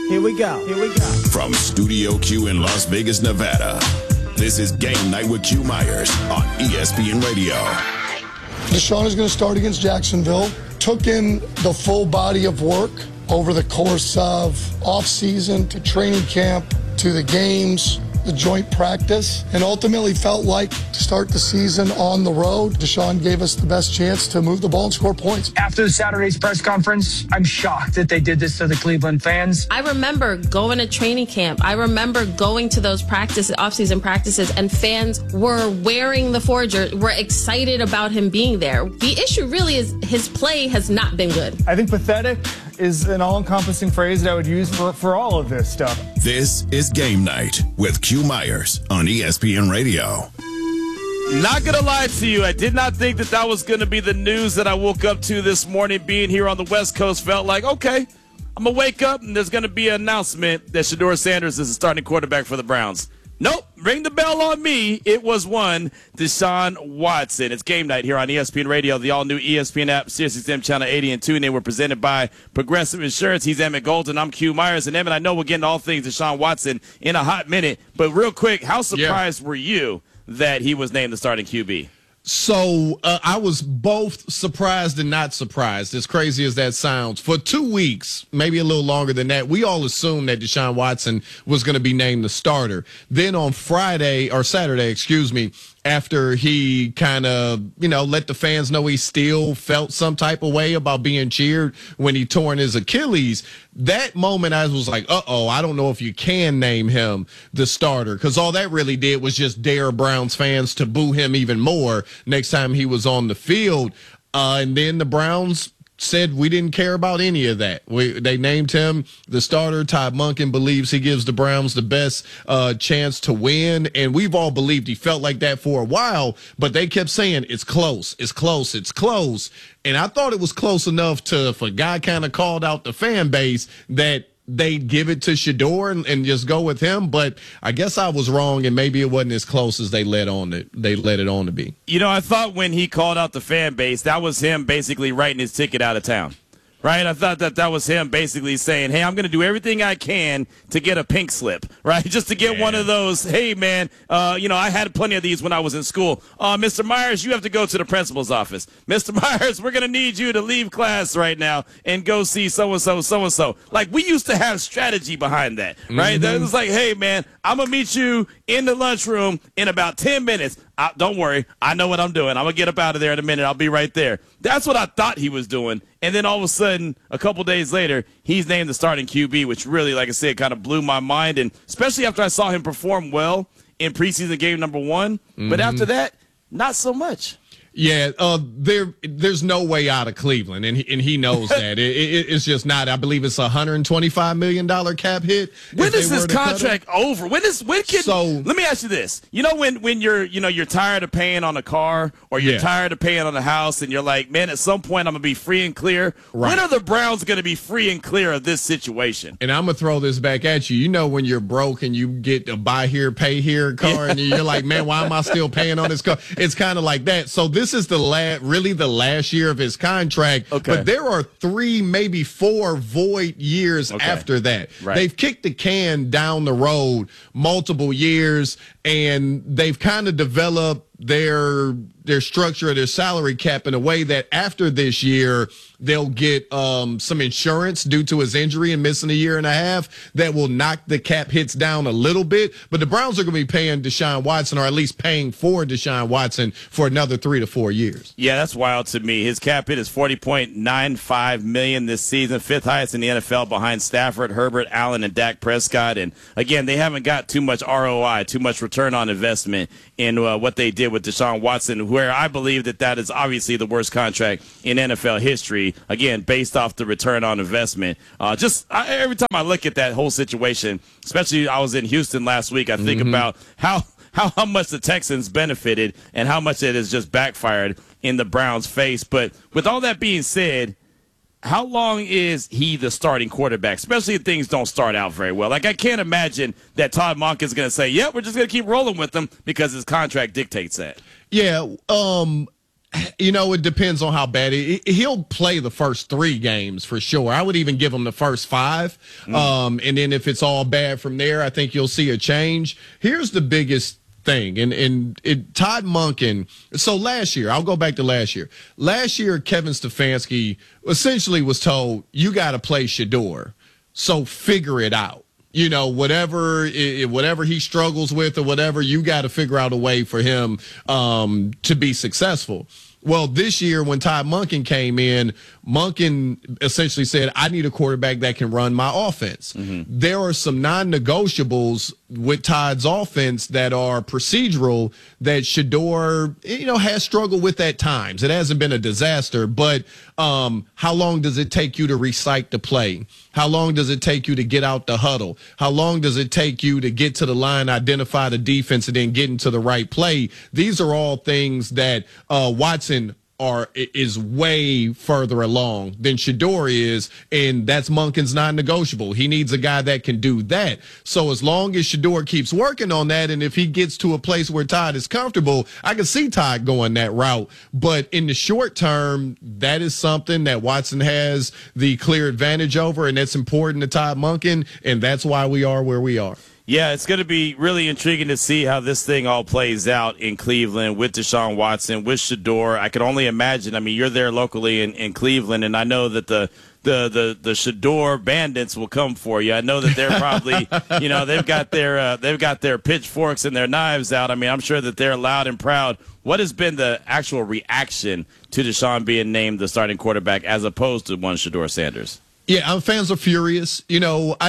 Here we go. From Studio Q in Las Vegas, Nevada, this is Game Night with Q Myers on ESPN Radio. Deshaun is going to start against Jacksonville. Took in the full body of work over the course of off-season to training camp to the games, the joint practice, and ultimately felt like to start the season on the road, Deshaun gave us the best chance to move the ball and score points. After Saturday's press conference, I'm shocked that they did this to the Cleveland fans. I remember going to training camp. I remember going to those off-season practices, and fans were wearing the Forger, were excited about him being there. The issue really is his play has not been good. I think pathetic is an all-encompassing phrase that I would use for all of this stuff. This is Game Night with Q Myers on ESPN Radio. Not going to lie to you, I did not think that was going to be the news that I woke up to this morning. Being here on the West Coast felt like, okay, I'm going to wake up and there's going to be an announcement that Shedeur Sanders is the starting quarterback for the Browns. Nope, ring the bell on me. It was one Deshaun Watson. It's Game Night here on ESPN Radio, the all-new ESPN app, SiriusXM Channel 80 and TuneIn. We're presented by Progressive Insurance. He's Emmett Golden. I'm Q Myers. And Emmett, I know we'll get into all things Deshaun Watson in a hot minute, but real quick, how surprised were you that he was named the starting QB? So I was both surprised and not surprised, as crazy as that sounds. For 2 weeks, maybe a little longer than that, we all assumed that Deshaun Watson was going to be named the starter. Then on Saturday, after he kind of, let the fans know he still felt some type of way about being cheered when he torn his Achilles, that moment I was like, I don't know if you can name him the starter, because all that really did was just dare Browns fans to boo him even more next time he was on the field. And then the Browns said we didn't care about any of that. They named him the starter. Todd Monken believes he gives the Browns the best chance to win, and we've all believed he felt like that for a while, but they kept saying it's close, it's close, it's close. And I thought it was close enough if a guy kind of called out the fan base that they'd give it to Shedeur and just go with him, but I guess I was wrong, and maybe it wasn't as close as they let it on to be. I thought when he called out the fan base, that was him basically writing his ticket out of town. Right? I thought that was him basically saying, hey, I'm going to do everything I can to get a pink slip, right? Just to get one of those, hey, man, I had plenty of these when I was in school. Mr. Myers, you have to go to the principal's office. Mr. Myers, we're going to need you to leave class right now and go see so-and-so, so-and-so. Like, we used to have strategy behind that, right? It was like, hey, man, I'm going to meet you in the lunchroom in about 10 minutes. Don't worry. I know what I'm doing. I'm going to get up out of there in a minute. I'll be right there. That's what I thought he was doing. And then all of a sudden, a couple days later, he's named the starting QB, which really, like I said, kind of blew my mind. And especially after I saw him perform well in preseason game number 1. But after that, not so much. Yeah, there's no way out of Cleveland, and he knows that. It's just not. I believe it's $125 million cap hit. When is this contract over? Let me ask you this. When you're tired of paying on a car, or you're tired of paying on a house, and you're like, man, at some point I'm gonna be free and clear. Right. When are the Browns gonna be free and clear of this situation? And I'm gonna throw this back at you. When you're broke and you get a buy here, pay here car, and you're like, man, why am I still paying on this car? It's kind of like that. So this is the last year of his contract, but there are 3, maybe 4 void years after that. Right. They've kicked the can down the road multiple years, and they've kind of developed their structure of their salary cap in a way that after this year they'll get some insurance due to his injury and missing a year and a half that will knock the cap hits down a little bit. But the Browns are going to be paying Deshaun Watson, or at least paying for Deshaun Watson, for another 3 to 4 years. Yeah, that's wild to me. His cap hit is $40.95 million this season, 5th highest in the NFL behind Stafford, Herbert, Allen, and Dak Prescott. And again, they haven't got too much ROI, too much return on investment in what they did with Deshaun Watson, where I believe that is obviously the worst contract in NFL history, again, based off the return on investment. Every time I look at that whole situation, especially I was in Houston last week, I think about how much the Texans benefited and how much it has just backfired in the Browns' face. But with all that being said, how long is he the starting quarterback, especially if things don't start out very well? Like, I can't imagine that Todd Monken is going to say, we're just going to keep rolling with him because his contract dictates that. Yeah, It depends on how bad he'll play the first 3 games for sure. I would even give him the first 5. And then if it's all bad from there, I think you'll see a change. Here's the biggest thing. And Todd Monken. So last year, I'll go back to last year. Last year, Kevin Stefanski essentially was told, you got to play Shedeur. So figure it out. Whatever he struggles with or whatever, you got to figure out a way for him to be successful. Well, this year when Todd Monken came in, Monken essentially said, I need a quarterback that can run my offense. There are some non-negotiables with Todd's offense that are procedural that Shedeur, has struggled with at times. It hasn't been a disaster, but how long does it take you to recite the play? How long does it take you to get out the huddle? How long does it take you to get to the line, identify the defense, and then get into the right play? These are all things that Watson is way further along than Shedeur is, and that's Monken's non-negotiable. He needs a guy that can do that. So as long as Shedeur keeps working on that, and if he gets to a place where Todd is comfortable, I can see Todd going that route. But in the short term, that is something that Watson has the clear advantage over, and that's important to Todd Monken, and that's why we are where we are. Yeah, it's going to be really intriguing to see how this thing all plays out in Cleveland with Deshaun Watson, with Shedeur. I could only imagine. I mean, you're there locally in Cleveland, and I know that the Shedeur bandits will come for you. I know that they're probably, they've got their pitchforks and their knives out. I mean, I'm sure that they're loud and proud. What has been the actual reaction to Deshaun being named the starting quarterback as opposed to one Shedeur Sanders? Yeah, fans are furious. I know,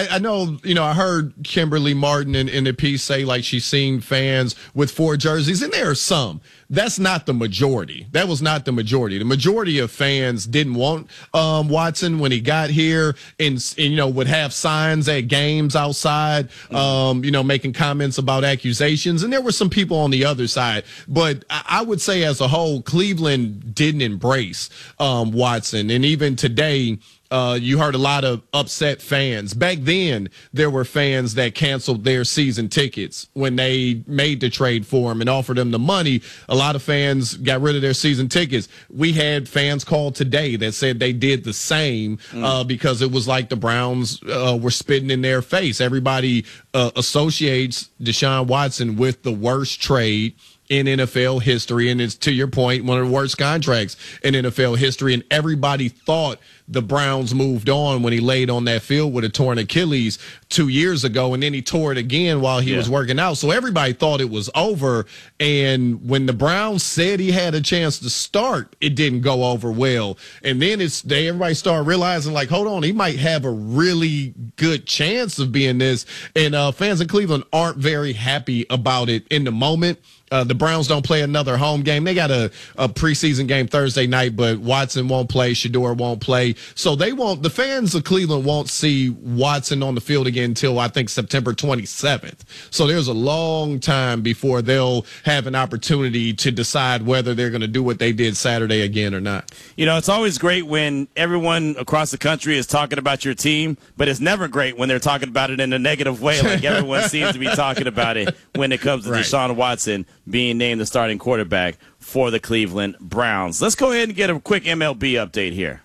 I heard Kimberly Martin in the piece say like she's seen fans with 4 jerseys, and there are some. That's not the majority. That was not the majority. The majority of fans didn't want Watson when he got here and would have signs at games outside, making comments about accusations. And there were some people on the other side. But I would say as a whole, Cleveland didn't embrace Watson. And even today, you heard a lot of upset fans. Back then, there were fans that canceled their season tickets when they made the trade for him and offered him the money. A lot of fans got rid of their season tickets. We had fans call today that said they did the same because it was like the Browns were spitting in their face. Everybody associates Deshaun Watson with the worst trade in NFL history, and it's, to your point, one of the worst contracts in NFL history, and everybody thought the Browns moved on when he laid on that field with a torn Achilles 2 years ago, and then he tore it again while he was working out. So everybody thought it was over, and when the Browns said he had a chance to start, it didn't go over well. And then everybody started realizing, like, hold on, he might have a really good chance of being this, and fans in Cleveland aren't very happy about it in the moment. The Browns don't play another home game. They got a preseason game Thursday night, but Watson won't play. Shedeur won't play. So the fans of Cleveland won't see Watson on the field again until, I think, September 27th. So there's a long time before they'll have an opportunity to decide whether they're going to do what they did Saturday again or not. It's always great when everyone across the country is talking about your team, but it's never great when they're talking about it in a negative way, like everyone seems to be talking about it when it comes to Deshaun Watson being named the starting quarterback for the Cleveland Browns. Let's go ahead and get a quick MLB update here.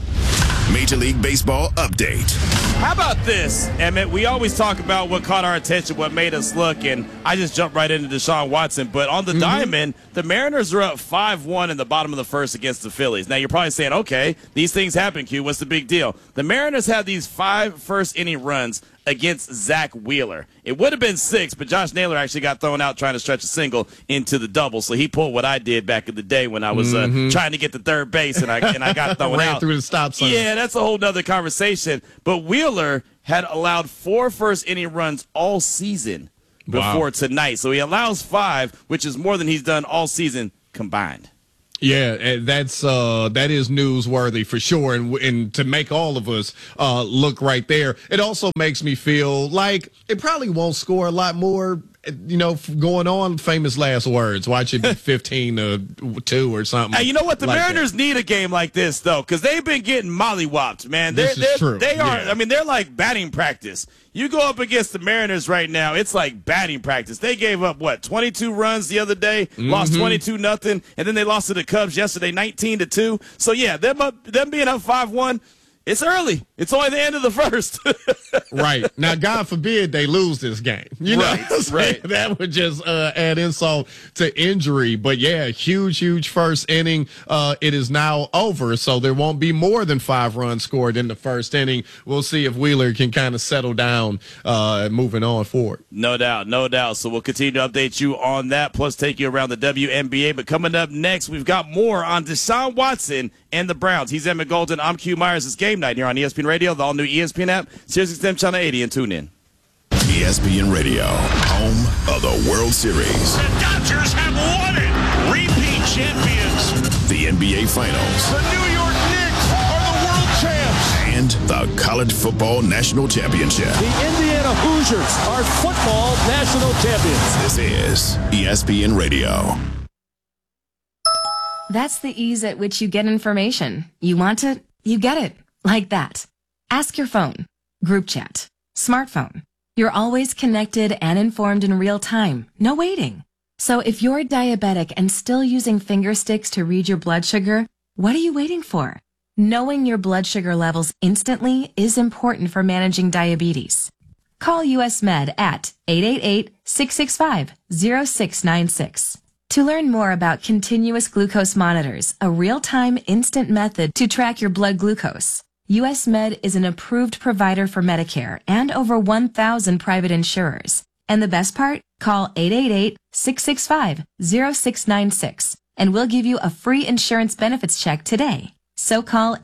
Major League Baseball update. How about this, Emmett? We always talk about what caught our attention, what made us look, and I just jumped right into Deshaun Watson. But on the diamond, the Mariners are up 5-1 in the bottom of the first against the Phillies. Now, you're probably saying, okay, these things happen, Q. What's the big deal? The Mariners had these 5 first-inning runs against Zach Wheeler. It would have been 6, but Josh Naylor actually got thrown out trying to stretch a single into the double. So he pulled what I did back in the day when I was trying to get to third base and I got thrown Ran out. through the stop sign. Yeah, that's a whole nother conversation. But Wheeler had allowed 4 first-inning runs all season before tonight. So he allows 5, which is more than he's done all season combined. Yeah, that is newsworthy for sure, and to make all of us look right there. It also makes me feel like it probably won't score a lot more going on famous last words. Watch it be 15-2 or something. Hey, you know what? The like Mariners need a game like this, though, because they've been getting mollywopped, man. This is true. They are. Yeah. I mean, they're like batting practice. You go up against the Mariners right now, it's like batting practice. They gave up, 22 runs the other day, lost 22-0, and then they lost to the Cubs yesterday, 19-2. So, yeah, them being up 5-1, it's early. It's only the end of the first. Right. Now, God forbid they lose this game. You know what I'm saying? Right. That would just add insult to injury. But, yeah, huge first inning. It is now over, so there won't be more than 5 runs scored in the first inning. We'll see if Wheeler can kind of settle down moving on forward. No doubt. So we'll continue to update you on that, plus take you around the WNBA. But coming up next, we've got more on Deshaun Watson and the Browns. He's Emmett Golden. I'm Q Myers. It's Game Night here on ESPN Radio, the all-new ESPN app, SiriusXM Channel 80, and tune in. ESPN Radio, home of the World Series. The Dodgers have won it. Repeat champions. The NBA Finals. The New York Knicks are the world champs. And the College Football National Championship. The Indiana Hoosiers are football national champions. This is ESPN Radio. That's the ease at which you get information. You want it, you get it. Like that. Ask your phone. Group chat. Smartphone. You're always connected and informed in real time. No waiting. So if you're diabetic and still using finger sticks to read your blood sugar, what are you waiting for? Knowing your blood sugar levels instantly is important for managing diabetes. Call US Med at 888-665-0696. To learn more about continuous glucose monitors, a real-time instant method to track your blood glucose, US Med is an approved provider for Medicare and over 1,000 private insurers. And the best part? Call 888-665-0696 and we'll give you a free insurance benefits check today. So call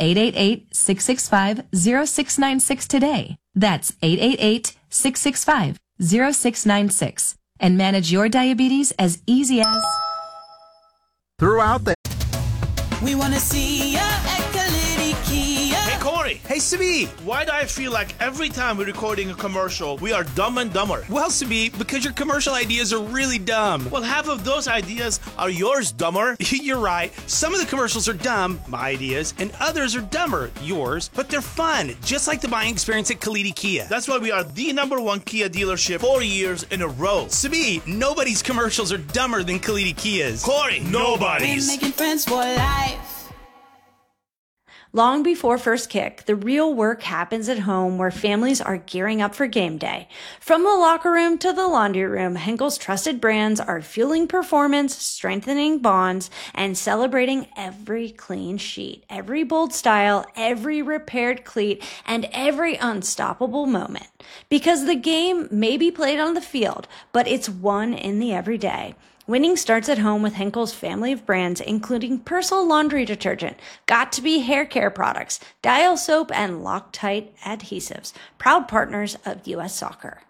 888-665-0696 today. That's 888-665-0696 and manage your diabetes as easy as... Throughout the... We want to see ya at Kalidi Kia. Hey, Corey. Hey, Sabi. Why do I feel like every time we're recording a commercial, we are dumb and dumber? Well, Sabi, because your commercial ideas are really dumb. Well, half of those ideas are yours, dumber. You're right. Some of the commercials are dumb, my ideas, and others are dumber, yours, but they're fun, just like the buying experience at Kalidi Kia. That's why we are the #1 Kia dealership 4 years in a row. Sabi, nobody's commercials are dumber than Kalidi Kia's. Corey, nobody's. We're making friends for life. Long before first kick, the real work happens at home where families are gearing up for game day. From the locker room to the laundry room, Henkel's trusted brands are fueling performance, strengthening bonds, and celebrating every clean sheet, every bold style, every repaired cleat, and every unstoppable moment. Because the game may be played on the field, but it's won in the everyday. Winning starts at home with Henkel's family of brands, including Persil laundry detergent, Got2b hair care products, Dial soap, and Loctite adhesives, proud partners of U.S. Soccer.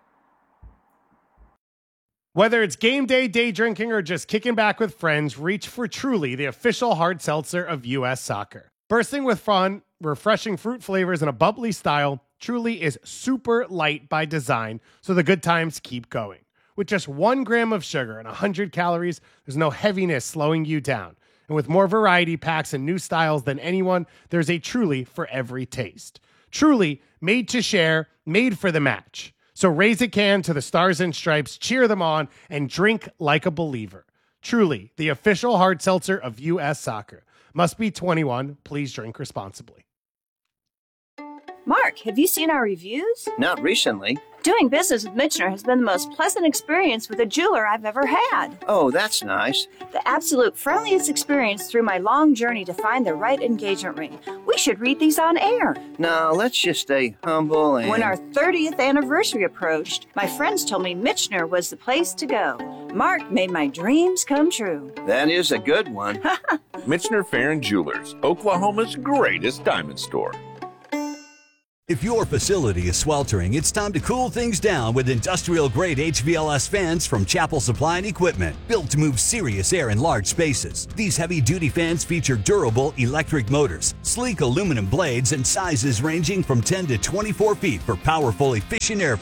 Whether it's game day, day drinking, or just kicking back with friends, reach for Truly, the official hard seltzer of U.S. Soccer. Bursting with fun, refreshing fruit flavors, and a bubbly style, Truly is super light by design, so the good times keep going. With just 1 gram of sugar and 100 calories, there's no heaviness slowing you down. And with more variety packs and new styles than anyone, there's a Truly for every taste. Truly, made to share, made for the match. So raise a can to the Stars and Stripes, cheer them on, and drink like a believer. Truly, the official hard seltzer of U.S. Soccer. Must be 21. Please drink responsibly. Mark, have you seen our reviews? Not recently. Doing business with Michener has been the most pleasant experience with a jeweler I've ever had. Oh, that's nice. The absolute friendliest experience through my long journey to find the right engagement ring. We should read these on air. No, let's just stay humble and... When our 30th anniversary approached, my friends told me Michener was the place to go. Mark made my dreams come true. That is a good one. Michener Farron Jewelers, Oklahoma's greatest diamond store. If your facility is sweltering, it's time to cool things down with industrial-grade HVLS fans from Chapel Supply and Equipment, built to move serious air in large spaces. These heavy-duty fans feature durable electric motors, sleek aluminum blades, and sizes ranging from 10 to 24 feet for powerful, efficient airflow.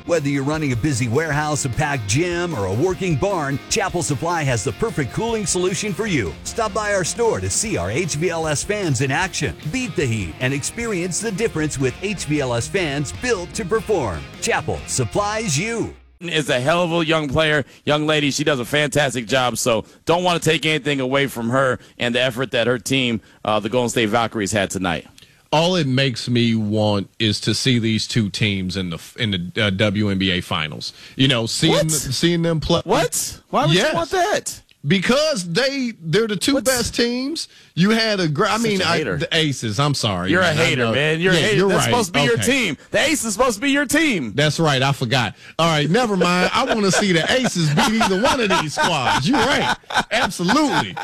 Whether you're running a busy warehouse, a packed gym, or a working barn, Chapel Supply has the perfect cooling solution for you. Stop by our store to see our HVLS fans in action. Beat the heat and experience the difference with HVLS fans built to perform. Chapel supplies you. Is a hell of a young player, young lady. She does a fantastic job, so don't want to take anything away from her and the effort that her team, the Golden State Valkyries, had tonight. All it makes me want is to see these two teams in the WNBA finals. You know, seeing them play. What? Why would you want that? Because they're the two best teams. You had the Aces. I'm sorry. You're a hater, man. You're a hater. You're That's right. supposed to be your team. The Aces is supposed to be your team. That's right. I forgot. All right, never mind. I want to see the Aces beat either one of these squads. You're right. Absolutely.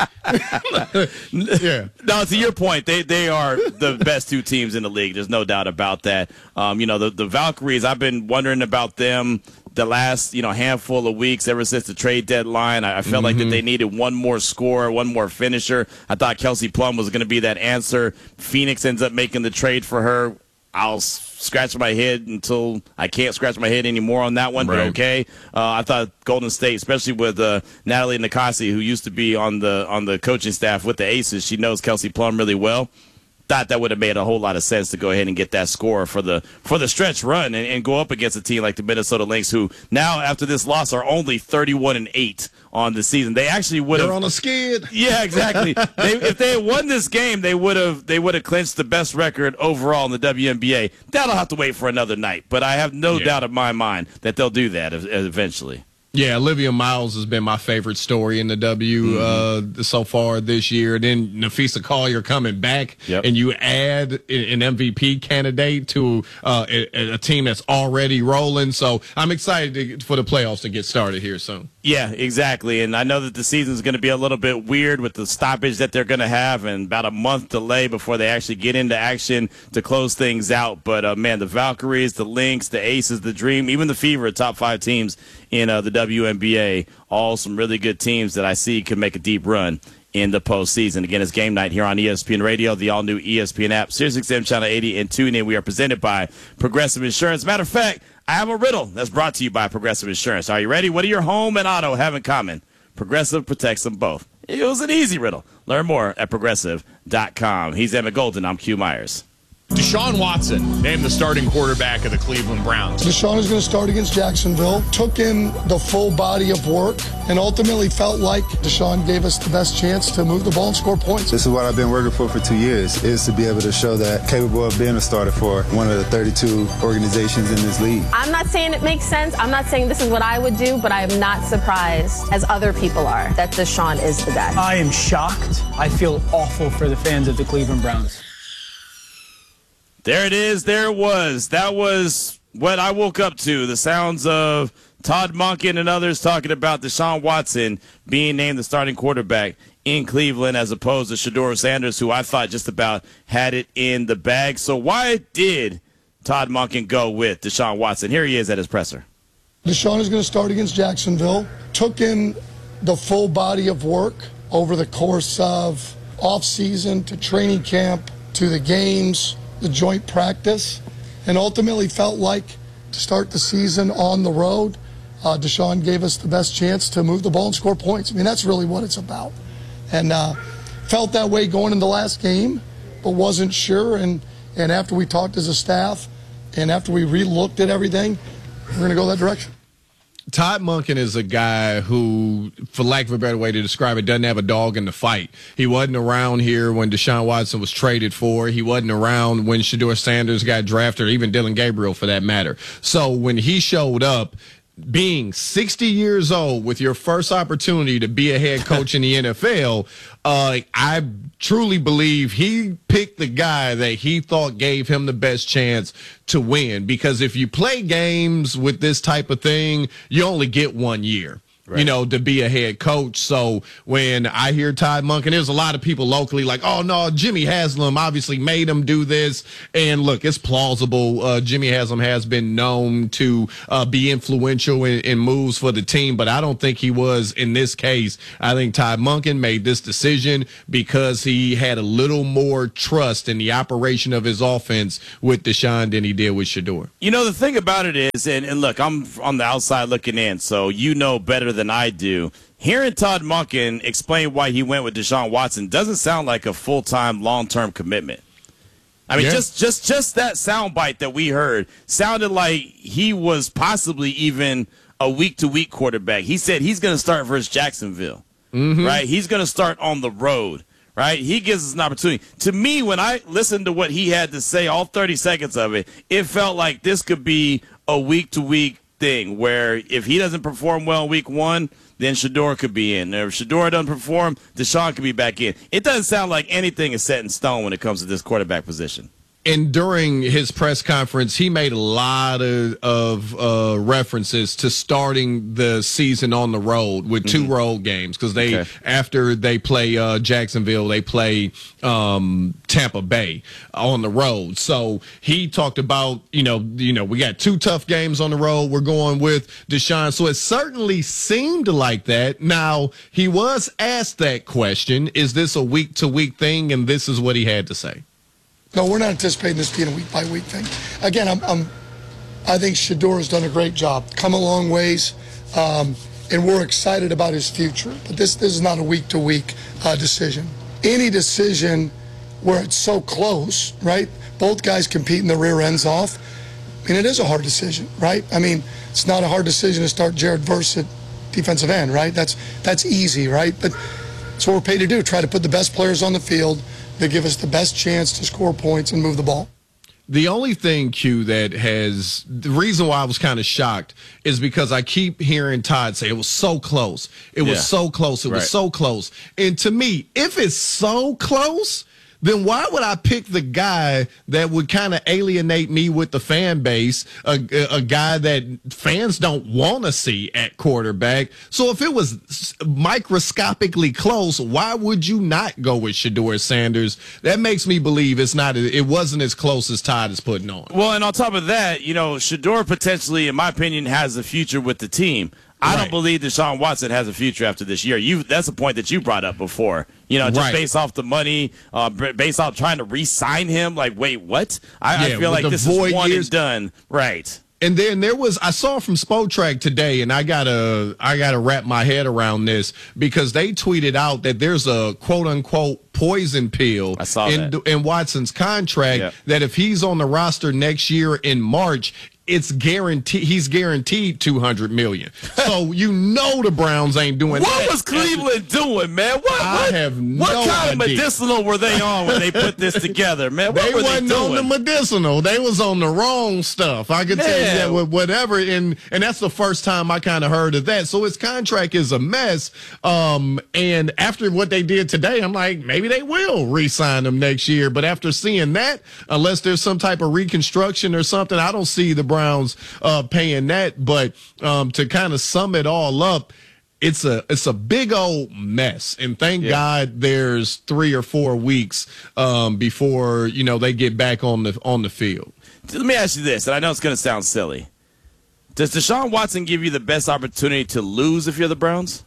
Yeah. No, to your point, they are the best two teams in the league. There's no doubt about that. The Valkyries, I've been wondering about them the last, handful of weeks ever since the trade deadline. I felt like that they needed one more scorer, one more finisher. I thought Kelsey Plum was going to be that answer. Phoenix ends up making the trade for her. I'll scratch my head until I can't scratch my head anymore on that one, but okay. I thought Golden State, especially with Natalie Nikasi, who used to be on the coaching staff with the Aces, she knows Kelsey Plum really well. Thought that would have made a whole lot of sense to go ahead and get that score for the stretch run and go up against a team like the Minnesota Lynx, who now after this loss are only 31-8 on the season. They actually would have. They're on a skid. Yeah, exactly. If they had won this game, they would have clinched the best record overall in the WNBA. That'll have to wait for another night, but I have no doubt in my mind that they'll do that eventually. Yeah, Olivia Miles has been my favorite story in the W so far this year. Then Nafisa Collier coming back, and you add an MVP candidate to a team that's already rolling. So I'm excited for the playoffs to get started here soon. Yeah, exactly. And I know that the season's going to be a little bit weird with the stoppage that they're going to have and about a month delay before they actually get into action to close things out. But, man, the Valkyries, the Lynx, the Aces, the Dream, even the Fever, top 5 teams in the WNBA, all some really good teams that I see could make a deep run in the postseason. Again, it's game night here on ESPN Radio, the all-new ESPN app, SiriusXM Channel 80, and TuneIn. We are presented by Progressive Insurance. Matter of fact, I have a riddle that's brought to you by Progressive Insurance. Are you ready? What do your home and auto have in common? Progressive protects them both. It was an easy riddle. Learn more at Progressive.com. He's Emmett Golden. I'm Q Myers. Deshaun Watson named the starting quarterback of the Cleveland Browns. Deshaun is going to start against Jacksonville. Took in the full body of work and ultimately felt like Deshaun gave us the best chance to move the ball and score points. This is what I've been working for 2 years, is to be able to show that capable of being a starter for one of the 32 organizations in this league. I'm not saying it makes sense. I'm not saying this is what I would do, but I am not surprised, as other people are, that Deshaun is the guy. I am shocked. I feel awful for the fans of the Cleveland Browns. There it is. There it was. That was what I woke up to. The sounds of Todd Monken and others talking about Deshaun Watson being named the starting quarterback in Cleveland as opposed to Shedeur Sanders, who I thought just about had it in the bag. So why did Todd Monken go with Deshaun Watson? Here he is at his presser. Deshaun is going to start against Jacksonville. Took in the full body of work over the course of off-season to training camp to the games, the joint practice, and ultimately felt like to start the season on the road, Deshaun gave us the best chance to move the ball and score points. I mean, that's really what it's about. And felt that way going in the last game, but wasn't sure. And after we talked as a staff and after we re-looked at everything, we're going to go that direction. Todd Monken is a guy who, for lack of a better way to describe it, doesn't have a dog in the fight. He wasn't around here when Deshaun Watson was traded for. He wasn't around when Shedeur Sanders got drafted, or even Dylan Gabriel for that matter. So when he showed up, being 60 years old with your first opportunity to be a head coach in the NFL, I truly believe he picked the guy that he thought gave him the best chance to win. Because if you play games with this type of thing, you only get 1 year. you know, to be a head coach. So when I hear Todd Monken, there's a lot of people locally like, oh, no, Jimmy Haslam obviously made him do this. And look, it's plausible. Jimmy Haslam has been known to be influential in moves for the team, but I don't think he was in this case. I think Todd Monken made this decision because he had a little more trust in the operation of his offense with Deshaun than he did with Shedeur. You know, the thing about it is, and look, I'm on the outside looking in, so you know better than I do. Hearing Todd Monken explain why he went with Deshaun Watson doesn't sound like a full-time, long-term commitment. I mean, just that soundbite that we heard sounded like he was possibly even a week-to-week quarterback. He said he's going to start versus Jacksonville, right? He's going to start on the road, right? He gives us an opportunity. To me, when I listened to what he had to say, all 30 seconds of it, it felt like this could be a week-to-week thing where if he doesn't perform well week one, then Shedeur could be in. If Shedeur doesn't perform, Deshaun could be back in. It doesn't sound like anything is set in stone when it comes to this quarterback position. And during his press conference, he made a lot of references to starting the season on the road with two road games because after they play Jacksonville, they play Tampa Bay on the road. So he talked about we got two tough games on the road. We're going with Deshaun. So it certainly seemed like that. Now he was asked that question: is this a week to week thing? And this is what he had to say. No, we're not anticipating this being a week-by-week thing. Again, I think Shedeur has done a great job, come a long ways, and we're excited about his future. But this is not a week-to-week decision. Any decision where it's so close, right? Both guys competing their rear ends off. I mean, it is a hard decision, right? I mean, it's not a hard decision to start Jared Verse at defensive end, right? That's easy, right? But that's what we're paid to do, try to put the best players on the field that give us the best chance to score points and move the ball. The only thing, Q, the reason why I was kind of shocked is because I keep hearing Todd say it was so close. It was so close. It was so close. And to me, if it's so close, then why would I pick the guy that would kind of alienate me with the fan base, a guy that fans don't want to see at quarterback? So if it was microscopically close, why would you not go with Shedeur Sanders? That makes me believe it wasn't as close as Todd is putting on. Well, and on top of that, Shedeur potentially, in my opinion, has a future with the team. I don't believe Deshaun Watson has a future after this year. That's a point that you brought up before. Just based off the money, based off trying to re-sign him. Like, wait, what? I feel like this is one and done. Right. And then I saw from Spotrac today, and I gotta wrap my head around this because they tweeted out that there's a quote unquote poison pill in Watson's contract that if he's on the roster next year in March, it's guaranteed. He's guaranteed $200 million. So the Browns ain't doing that. What was Cleveland doing, man? What kind of medicinal were they on when they put this together, man? What were they doing? They wasn't on the medicinal. They was on the wrong stuff. I can tell you that with whatever. And that's the first time I kind of heard of that. So his contract is a mess. And after what they did today, I'm like, maybe they will re-sign him next year. But after seeing that, unless there's some type of reconstruction or something, I don't see the Browns paying that. But to kind of sum it all up, it's a big old mess, and thank God there's 3 or 4 weeks before they get back on the field. Let me ask you this, and I know it's going to sound silly. Does Deshaun Watson give you the best opportunity to lose if you're the Browns?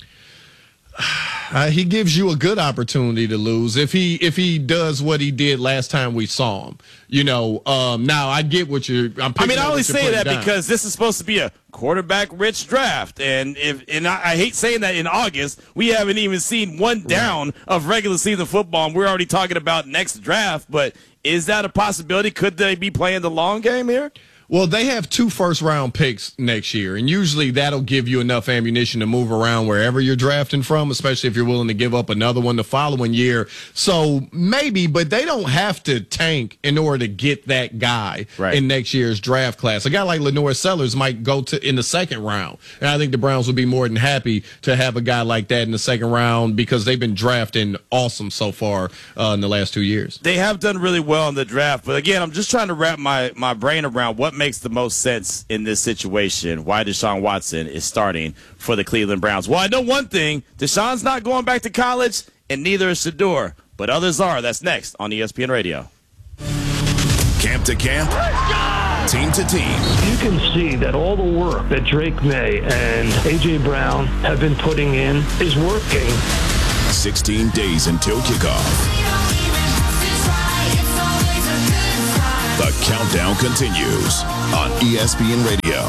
He gives you a good opportunity to lose if he does what he did last time we saw him. Now I get what you're. I only say that because this is supposed to be a quarterback-rich draft, and I hate saying that in August we haven't even seen one down of regular season football, and we're already talking about next draft. But is that a possibility? Could they be playing the long game here? Well, they have 2 first-round picks next year, and usually that'll give you enough ammunition to move around wherever you're drafting from, especially if you're willing to give up another one the following year. So maybe, but they don't have to tank in order to get that guy in next year's draft class. A guy like Lenore Sellers might go in the second round, and I think the Browns would be more than happy to have a guy like that in the second round because they've been drafting awesome so far in the last 2 years. They have done really well in the draft, but again, I'm just trying to wrap my brain around what makes the most sense in this situation, why Deshaun Watson is starting for the Cleveland Browns. Well, I know one thing. Deshaun's not going back to college, and neither is Shedeur, but others are. That's next on ESPN Radio. Camp to camp, team to team. You can see that all the work that Drake May and A.J. Brown have been putting in is working. 16 days until kickoff. The countdown continues on ESPN Radio.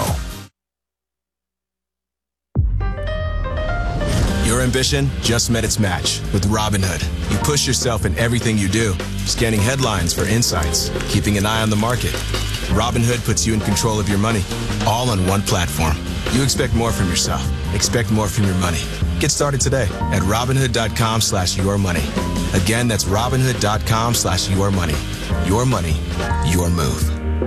Your ambition just met its match with Robinhood. You push yourself in everything you do, scanning headlines for insights, keeping an eye on the market. Robinhood puts you in control of your money, all on one platform. You expect more from yourself. Expect more from your money. Get started today at Robinhood.com/yourmoney. Again, that's Robinhood.com/yourmoney. Your money, your move.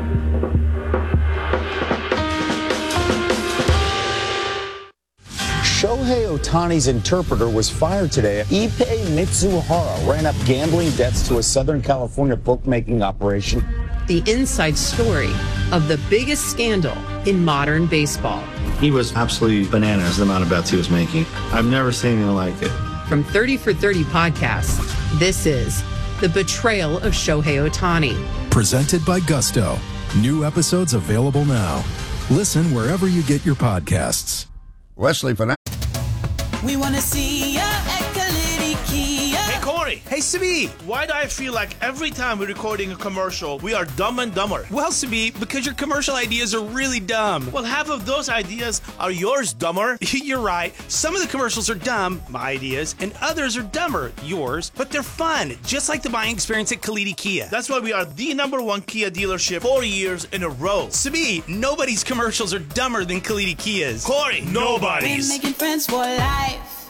Shohei Ohtani's interpreter was fired today. Ippei Mitsuhara ran up gambling debts to a Southern California bookmaking operation. The inside story of the biggest scandal in modern baseball. He was absolutely bananas, the amount of bets he was making. I've never seen anything like it. From 30 for 30 podcasts, this is The Betrayal of Shohei Ohtani. Presented by Gusto. New episodes available now. Listen wherever you get your podcasts. Wesley Finance. We want to see ya at Kalidi Kia. Hey, Corey. Hey, Sabi. Why do I feel like every time we're recording a commercial, we are dumb and dumber? Well, Sabi, because your commercial ideas are really dumb. Well, half of those ideas are yours, dumber. You're right. Some of the commercials are dumb, my ideas, and others are dumber, yours, but they're fun, just like the buying experience at Kalidi Kia. That's why we are the #1 Kia dealership 4 years in a row. Sabi, nobody's commercials are dumber than Kalidi Kia's. Corey, nobody's. We're making friends for life.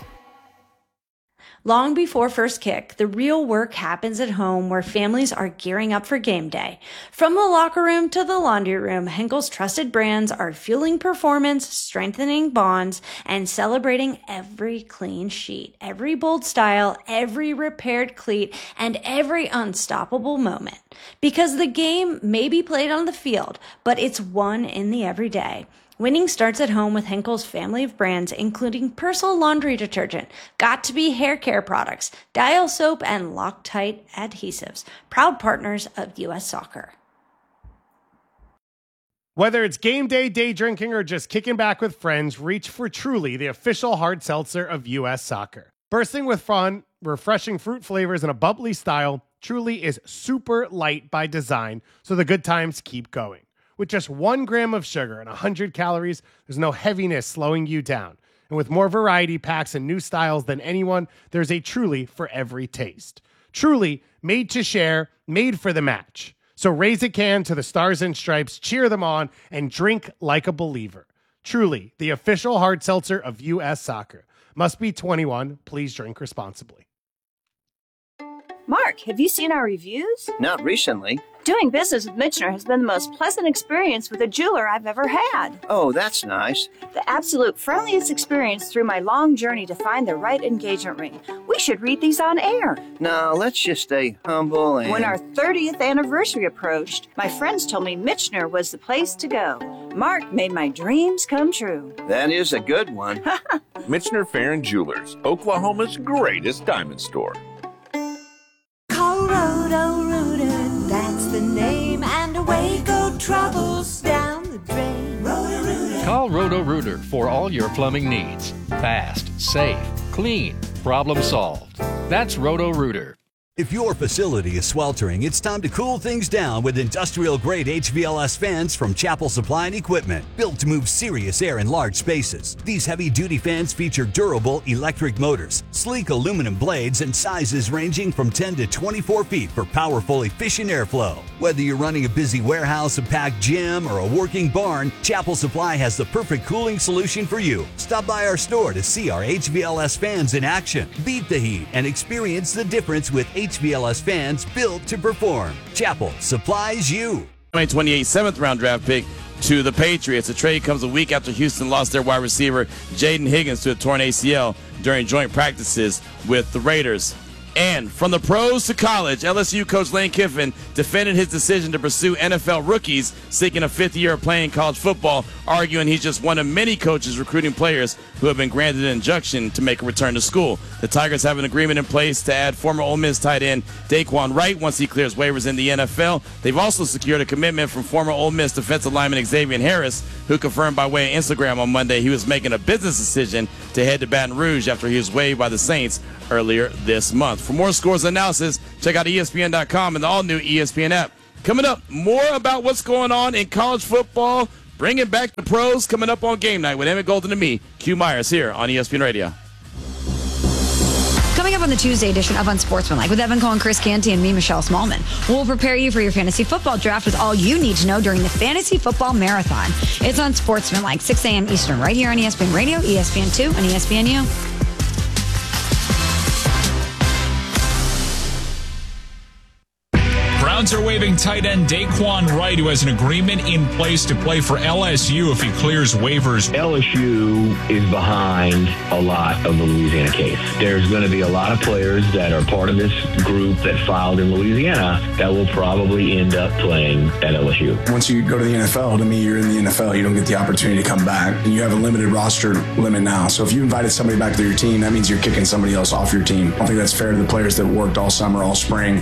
Long before first kick, the real work happens at home where families are gearing up for game day. From the locker room to the laundry room, Henkel's trusted brands are fueling performance, strengthening bonds, and celebrating every clean sheet, every bold style, every repaired cleat, and every unstoppable moment. Because the game may be played on the field, but it's won in the everyday. Winning starts at home with Henkel's family of brands, including Persil laundry detergent, Got2b hair care products, Dial soap, and Loctite adhesives, proud partners of U.S. Soccer. Whether it's game day, day drinking, or just kicking back with friends, reach for Truly, the official hard seltzer of U.S. Soccer. Bursting with fun, refreshing fruit flavors, and a bubbly style, Truly is super light by design, so the good times keep going. With just 1 gram of sugar and 100 calories, there's no heaviness slowing you down. And with more variety packs and new styles than anyone, there's a Truly for every taste. Truly, made to share, made for the match. So raise a can to the Stars and Stripes, cheer them on, and drink like a believer. Truly, the official hard seltzer of U.S. Soccer. Must be 21. Please drink responsibly. Mark, have you seen our reviews? Not recently. Doing business with Michener has been the most pleasant experience with a jeweler I've ever had. Oh, that's nice. The absolute friendliest experience through my long journey to find the right engagement ring. We should read these on air. No, let's just stay humble and... When our 30th anniversary approached, my friends told me Michener was the place to go. Mark made my dreams come true. That is a good one. Michener Fair and Jewelers, Oklahoma's greatest diamond store. Call Roto-Rooter, that's the name, and away go troubles down the drain. Roto-Rooter. Call Roto-Rooter for all your plumbing needs. Fast, safe, clean, problem solved. That's Roto-Rooter. If your facility is sweltering, it's time to cool things down with industrial-grade HVLS fans from Chapel Supply and Equipment, built to move serious air in large spaces. These heavy-duty fans feature durable electric motors, sleek aluminum blades, and sizes ranging from 10 to 24 feet for powerful, efficient airflow. Whether you're running a busy warehouse, a packed gym, or a working barn, Chapel Supply has the perfect cooling solution for you. Stop by our store to see our HVLS fans in action. Beat the heat and experience the difference with HVLS fans built to perform. Chapel supplies you. 2028 7th round draft pick to the Patriots. The trade comes a week after Houston lost their wide receiver Jaden Higgins to a torn ACL during joint practices with the Raiders. And from the pros to college, LSU coach Lane Kiffin defended his decision to pursue NFL rookies seeking a fifth year of playing college football, arguing he's just one of many coaches recruiting players who have been granted an injunction to make a return to school. The Tigers have an agreement in place to add former Ole Miss tight end Daquan Wright once he clears waivers in the NFL. They've also secured a commitment from former Ole Miss defensive lineman Xavier Harris, who confirmed by way of Instagram on Monday he was making a business decision to head to Baton Rouge after he was waived by the Saints earlier this month. For more scores and analysis, check out ESPN.com and the all-new ESPN app. Coming up, more about what's going on in college football, bringing back the pros, coming up on Game Night with Emmett Golden and me, Q Myers, here on ESPN Radio. Coming up on the Tuesday edition of Unsportsmanlike with Evan Cohen, Chris Canty, and me, Michelle Smallman. We'll prepare you for your fantasy football draft with all you need to know during the Fantasy Football Marathon. It's Unsportsmanlike, 6 a.m. Eastern, right here on ESPN Radio, ESPN2, and ESPNU. Browns are waiving tight end Daquan Wright, who has an agreement in place to play for LSU if he clears waivers. LSU is behind a lot of the Louisiana case. There's going to be a lot of players that are part of this group that filed in Louisiana that will probably end up playing at LSU. Once you go to the NFL, to me, you're in the NFL. You don't get the opportunity to come back. And you have a limited roster limit now. So if you invited somebody back to your team, that means you're kicking somebody else off your team. I don't think that's fair to the players that worked all summer, all spring.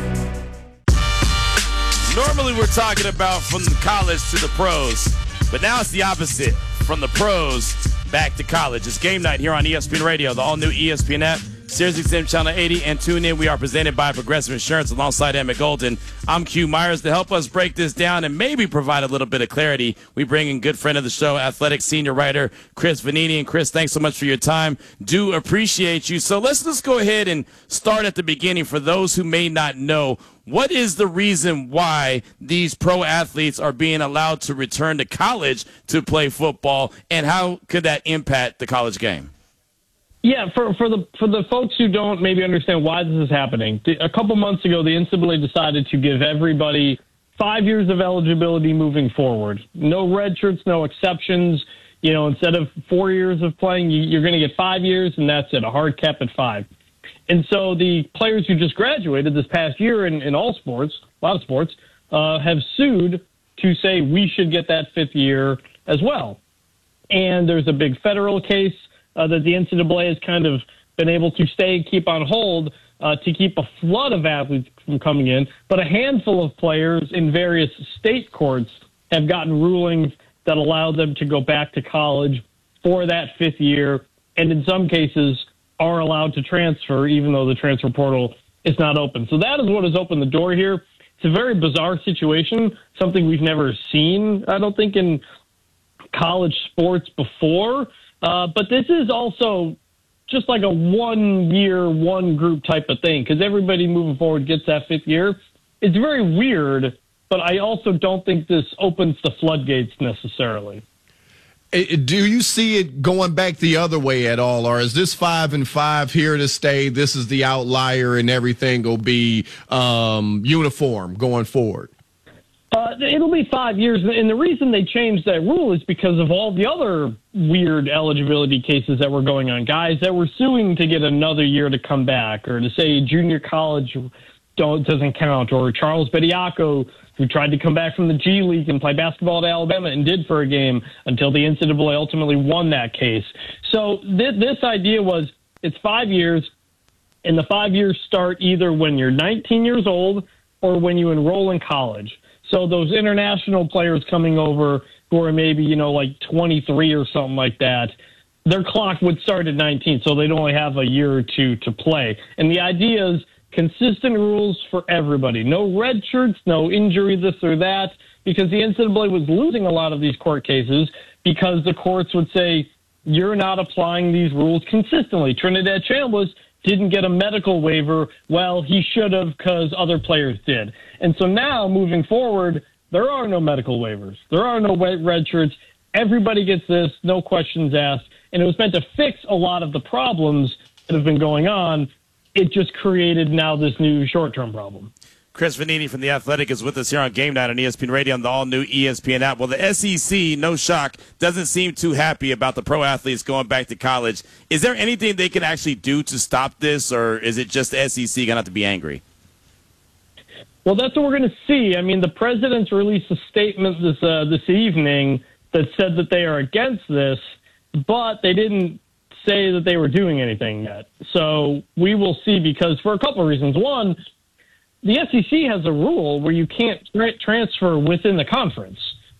Normally we're talking about from the college to the pros, but now it's the opposite. From the pros back to college. It's Game Night here on ESPN Radio, the all-new ESPN app, SiriusXM Channel 80, and tune in. We are presented by Progressive Insurance alongside Emmett Golden. I'm Q Myers. To help us break this down and maybe provide a little bit of clarity, we bring in good friend of the show, athletic senior writer Chris Vannini. And Chris, thanks so much for your time. Do appreciate you. So let's just go ahead and start at the beginning for those who may not know. What is the reason why these pro athletes are being allowed to return to college to play football, and how could that impact the college game? Yeah, for the folks who don't maybe understand why this is happening, a couple months ago, the NCAA decided to give everybody 5 years of eligibility moving forward. No red shirts, no exceptions. You know, instead of 4 years of playing, you're going to get 5 years, and that's it, a hard cap at 5. And so the players who just graduated this past year in all sports, a lot of sports, have sued to say we should get that fifth year as well. And there's a big federal case that the NCAA has kind of been able to keep on hold to keep a flood of athletes from coming in. But a handful of players in various state courts have gotten rulings that allow them to go back to college for that fifth year, and in some cases are allowed to transfer, even though the transfer portal is not open. So that is what has opened the door here. It's a very bizarre situation, something we've never seen, I don't think, in college sports before. But this is also just like a 1 year, one group type of thing, because everybody moving forward gets that fifth year. It's very weird, but I also don't think this opens the floodgates necessarily. Do you see it going back the other way at all, or is this 5 and 5 here to stay? This is the outlier, and everything will be uniform going forward. It'll be 5 years, and the reason they changed that rule is because of all the other weird eligibility cases that were going on. Guys that were suing to get another year to come back, or to say junior college doesn't count, or Charles Bediako, who tried to come back from the G League and play basketball at Alabama and did for a game until the NCAA ultimately won that case. So this idea was it's 5 years, and the 5 years start either when you're 19 years old or when you enroll in college. So those international players coming over who are maybe, like 23 or something like that, their clock would start at 19, so they'd only have a year or two to play. And the idea is consistent rules for everybody. No red shirts, no injury, this or that, because the NCAA was losing a lot of these court cases because the courts would say, you're not applying these rules consistently. Trinidad Chambliss didn't get a medical waiver. Well, he should have because other players did. And so now, moving forward, there are no medical waivers. There are no red shirts. Everybody gets this, no questions asked. And it was meant to fix a lot of the problems that have been going on. It just created now this new short-term problem. Chris Vanini from The Athletic is with us here on Game Night on ESPN Radio on the all-new ESPN app. Well, the SEC, no shock, doesn't seem too happy about the pro athletes going back to college. Is there anything they can actually do to stop this, or is it just the SEC going to have to be angry? Well, that's what we're going to see. I mean, the president's released a statement this evening that said that they are against this, but they didn't say that they were doing anything yet. So we will see, because for a couple of reasons. One, the SEC has a rule where you can't transfer within the conference.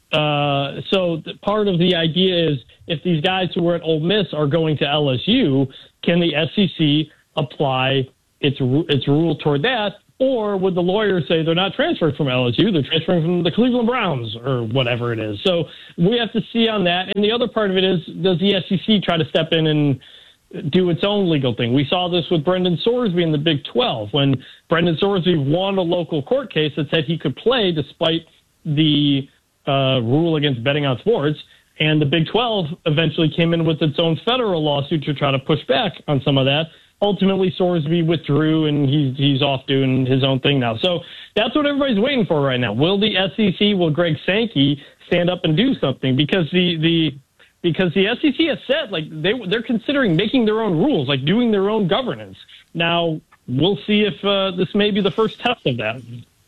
So part of the idea is if these guys who were at Ole Miss are going to LSU, can the SEC apply its rule toward that? Or would the lawyers say they're not transferring from LSU, they're transferring from the Cleveland Browns or whatever it is? So we have to see on that. And the other part of it is, does the SEC try to step in and do its own legal thing? We saw this with Brendan Sorsby in the Big 12 when Brendan Sorsby won a local court case that said he could play despite the rule against betting on sports. And the Big 12 eventually came in with its own federal lawsuit to try to push back on some of that. Ultimately, Sorsby withdrew, and he's off doing his own thing now. So that's what everybody's waiting for right now. Will the SEC, will Greg Sankey stand up and do something? Because the SEC has said, like, they're considering making their own rules, like doing their own governance. Now, we'll see if this may be the first test of that.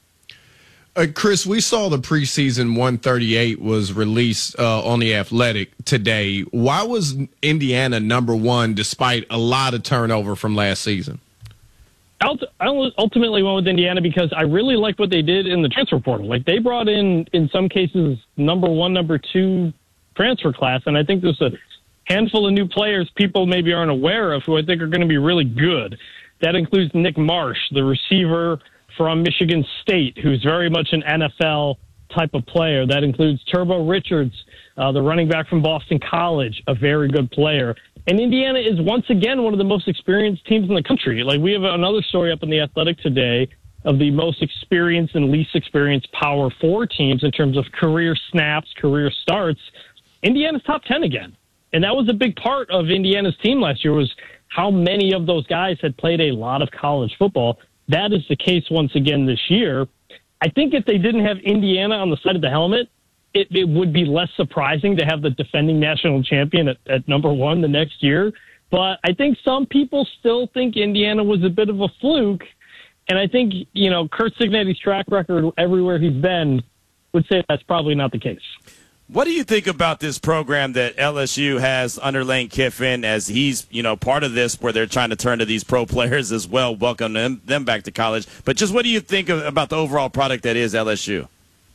Chris, we saw the preseason 138 was released on The Athletic today. Why was Indiana number one despite a lot of turnover from last season? I ultimately went with Indiana because I really like what they did in the transfer portal. Like, they brought in some cases, number one, number two transfer class, and I think there's a handful of new players people maybe aren't aware of who I think are going to be really good. That includes Nick Marsh, the receiver from Michigan State, who's very much an NFL type of player. That includes Turbo Richards, the running back from Boston College, a very good player. And Indiana is once again one of the most experienced teams in the country. Like, we have another story up in The Athletic today of the most experienced and least experienced Power 4 teams in terms of career snaps, career starts. Indiana's top 10 again. And that was a big part of Indiana's team last year, was how many of those guys had played a lot of college football. That is the case once again this year. I think if they didn't have Indiana on the side of the helmet, it would be less surprising to have the defending national champion at number one the next year. But I think some people still think Indiana was a bit of a fluke. And I think, Curt Cignetti's track record everywhere he's been would say that's probably not the case. What do you think about this program that LSU has under Lane Kiffin, as he's, part of this where they're trying to turn to these pro players as well, welcome them back to college? But just what do you think about the overall product that is LSU?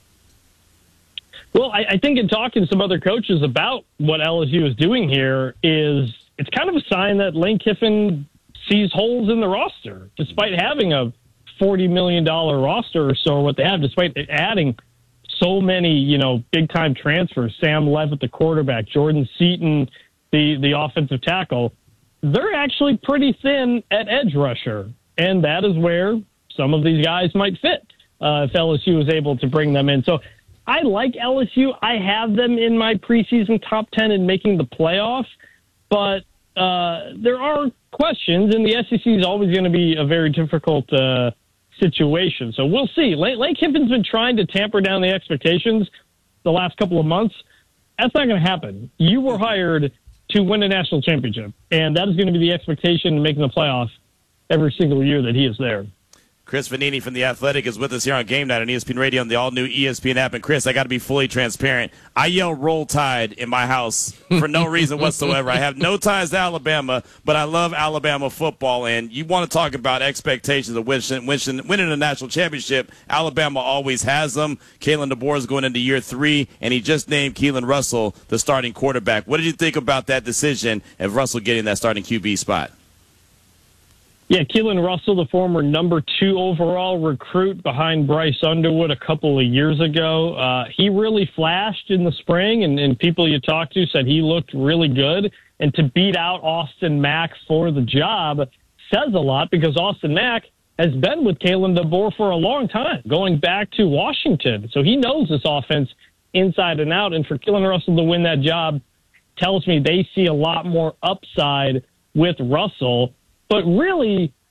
Well, I think in talking to some other coaches about what LSU is doing here is it's kind of a sign that Lane Kiffin sees holes in the roster, despite having a $40 million roster or so, or what they have, despite adding so many, big-time transfers. Sam Levitt, the quarterback, Jordan Seaton, the offensive tackle. They're actually pretty thin at edge rusher, and that is where some of these guys might fit if LSU is able to bring them in. So I like LSU. I have them in my preseason top 10 and making the playoff, but there are questions, and the SEC is always going to be a very difficult situation. So we'll see. Lane Kiffin's been trying to tamper down the expectations the last couple of months. That's not going to happen. You were hired to win a national championship, and that is going to be the expectation in making the playoff every single year that he is there. Chris Vanini from The Athletic is with us here on Game Night on ESPN Radio and the all-new ESPN app. And, Chris, I got to be fully transparent. I yell Roll Tide in my house for no reason whatsoever. I have no ties to Alabama, but I love Alabama football. And you want to talk about expectations of winning a national championship. Alabama always has them. Kalen DeBoer is going into year 3, and he just named Keelan Russell the starting quarterback. What did you think about that decision of Russell getting that starting QB spot? Yeah, Keelan Russell, the former number 2 overall recruit behind Bryce Underwood a couple of years ago. He really flashed in the spring, and people you talked to said he looked really good. And to beat out Austin Mack for the job says a lot, because Austin Mack has been with Kalen DeBoer for a long time, going back to Washington. So he knows this offense inside and out. And for Keelan Russell to win that job tells me they see a lot more upside with Russell. But really,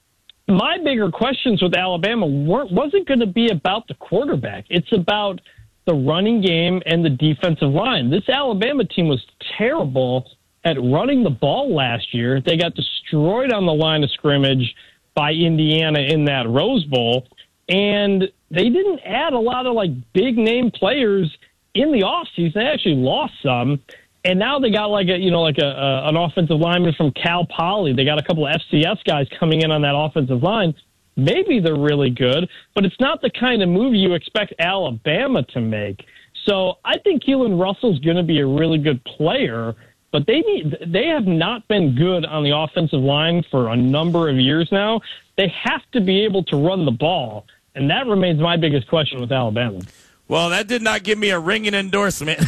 my bigger questions with Alabama wasn't going to be about the quarterback. It's about the running game and the defensive line. This Alabama team was terrible at running the ball last year. They got destroyed on the line of scrimmage by Indiana in that Rose Bowl, and they didn't add a lot of big name players in the offseason. They actually lost some, and now they got an offensive lineman from Cal Poly. They got a couple of FCS guys coming in on that offensive line. Maybe they're really good, but it's not the kind of move you expect Alabama to make. So I think Keelan Russell's going to be a really good player, but they have not been good on the offensive line for a number of years now. They have to be able to run the ball, and that remains my biggest question with Alabama. Well, that did not give me a ringing endorsement.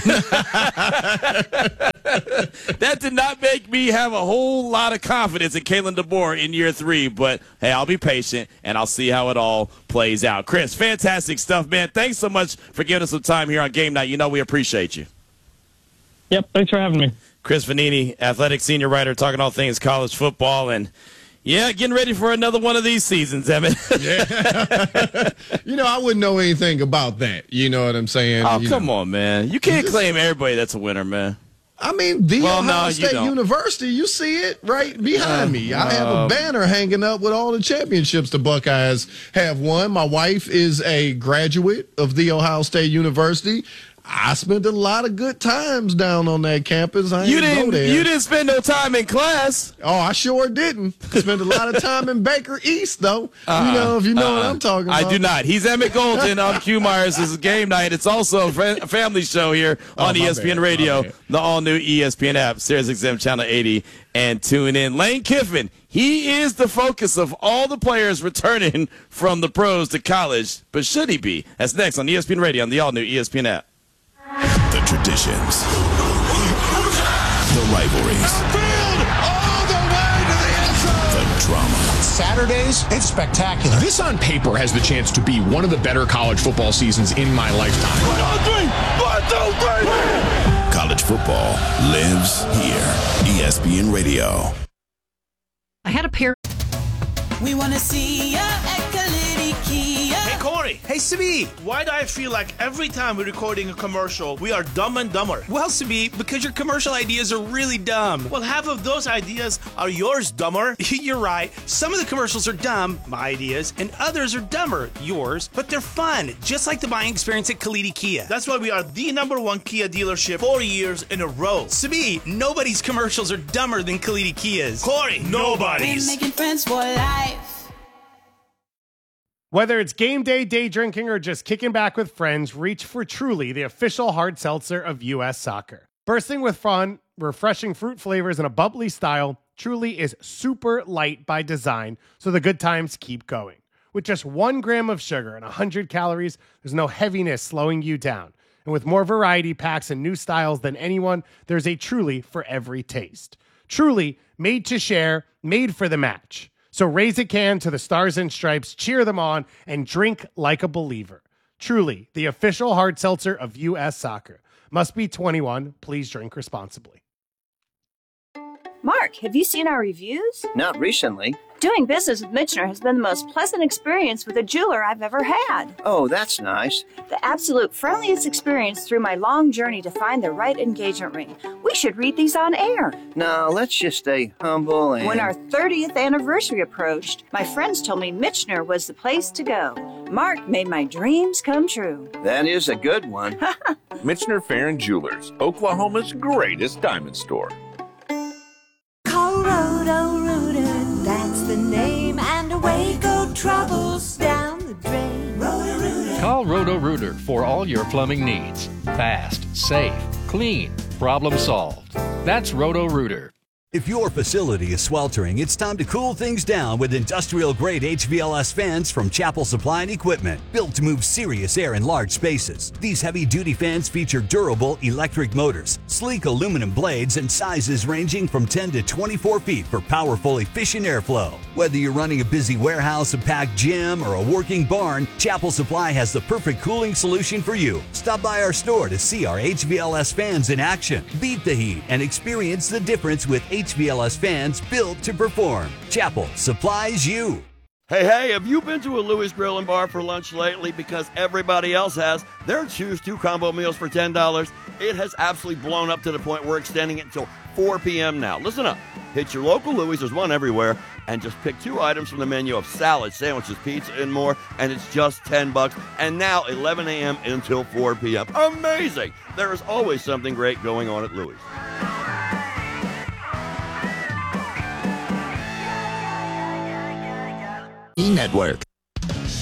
That did not make me have a whole lot of confidence in Kalen DeBoer in year 3. But, hey, I'll be patient, and I'll see how it all plays out. Chris, fantastic stuff, man. Thanks so much for giving us some time here on Game Night. You know we appreciate you. Yep, thanks for having me. Chris Vannini, athletic senior writer, talking all things college football, and yeah, getting ready for another one of these seasons, Emmett. Yeah. I wouldn't know anything about that. You know what I'm saying? Oh, come on, man. You can't claim everybody that's a winner, man. I mean, Ohio State University, you see it right behind me. I have a banner hanging up with all the championships the Buckeyes have won. My wife is a graduate of The Ohio State University. I spent a lot of good times down on that campus. You didn't spend no time in class. Oh, I sure didn't. Spent a lot of time in Baker East, though. If you know what I'm talking about. I do not. He's Emmett Golden. I'm Q Myers. This is Game Night. It's also a family show here on ESPN Radio, the all-new ESPN app, SiriusXM Channel 80, and tune in. Lane Kiffin, he is the focus of all the players returning from the pros to college. But should he be? That's next on ESPN Radio on the all-new ESPN app. The traditions, the rivalries, the drama. Saturdays, it's spectacular. This on paper has the chance to be one of the better college football seasons in my lifetime. 1, 2, 3. College football lives here. ESPN Radio. I had a pair. We want to see ya at Kalidi Kia. Hey, Corey. Hey, Sabi. Why do I feel like every time we're recording a commercial, we are dumb and dumber? Well, Sabi, because your commercial ideas are really dumb. Well, half of those ideas are yours, dumber. You're right. Some of the commercials are dumb, my ideas, and others are dumber, yours, but they're fun, just like the buying experience at Kalidi Kia. That's why we are the #1 Kia dealership 4 years in a row. Sabi, nobody's commercials are dumber than Kalidi Kia's. Corey, nobody's. We're making friends for life. Whether it's game day, day drinking, or just kicking back with friends, reach for Truly, the official hard seltzer of U.S. Soccer. Bursting with fun, refreshing fruit flavors, and a bubbly style, Truly is super light by design, so the good times keep going. With just 1 gram of sugar and 100 calories, there's no heaviness slowing you down. And with more variety packs and new styles than anyone, there's a Truly for every taste. Truly, made to share, made for the match. So raise a can to the Stars and Stripes, cheer them on, and drink like a believer. Truly, the official hard seltzer of U.S. Soccer. Must be 21. Please drink responsibly. Mark, have you seen our reviews? Not recently. Doing business with Michener has been the most pleasant experience with a jeweler I've ever had. Oh, that's nice. The absolute friendliest experience through my long journey to find the right engagement ring. We should read these on air. No, let's just stay humble and... When our 30th anniversary approached, my friends told me Michener was the place to go. Mark made my dreams come true. That is a good one. Michener Farron Jewelers, Oklahoma's greatest diamond store. Call Roto-Rooter, that's the name, and away go troubles down the drain. Roto-Rooter. Call Roto-Rooter for all your plumbing needs. Fast, safe, clean, problem solved. That's Roto-Rooter. If your facility is sweltering, it's time to cool things down with industrial-grade HVLS fans from Chapel Supply and Equipment, built to move serious air in large spaces. These heavy-duty fans feature durable electric motors, sleek aluminum blades, and sizes ranging from 10 to 24 feet for powerful, efficient airflow. Whether you're running a busy warehouse, a packed gym, or a working barn, Chapel Supply has the perfect cooling solution for you. Stop by our store to see our HVLS fans in action. Beat the heat and experience the difference with HVLS fans built to perform. Chapel supplies you. Hey, have you been to a Louis Grill and Bar for lunch lately? Because everybody else has. Their Choose 2 combo meals for $10. It has absolutely blown up to the point we're extending it until 4 p.m. now. Listen up. Hit your local Louis, there's one everywhere, and just pick 2 items from the menu of salad, sandwiches, pizza, and more, and it's just $10. And now 11 a.m. until 4 p.m. Amazing! There is always something great going on at Louis. E-Network.